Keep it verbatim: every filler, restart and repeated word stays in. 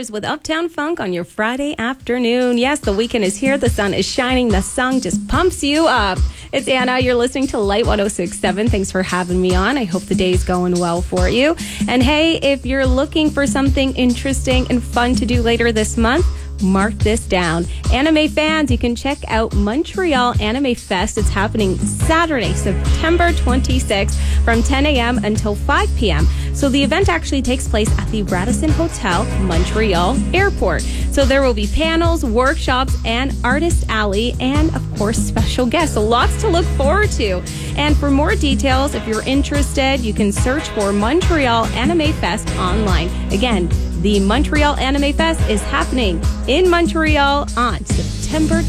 Hours with Uptown Funk on your Friday afternoon. Yes, the weekend is here. The sun is shining. The song just pumps you up. It's Anna. You're listening to Light one oh six point seven. Thanks for having me on. I hope the day's going well for you. And hey, if you're looking for something interesting and fun to do later this month, mark this down. Anime fans, you can check out Montreal Anime Fest. It's happening Saturday, September twenty-sixth from ten a.m. until five p.m. So the event actually takes place at the Radisson Hotel, Montreal Airport. So there will be panels, workshops, and Artist Alley, and of course, special guests. So lots to look forward to. And for more details, if you're interested, you can search for Montreal Anime Fest online. Again, the Montreal Anime Fest is happening in Montreal on September